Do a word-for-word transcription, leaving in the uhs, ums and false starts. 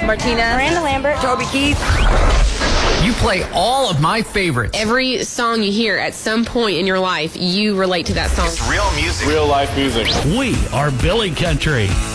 Martinez. Miranda Lambert. Toby Keith. You play all of my favorites. Every song you hear at some point in your life, you relate to that song. It's real music. Real life music. We are Billy Country.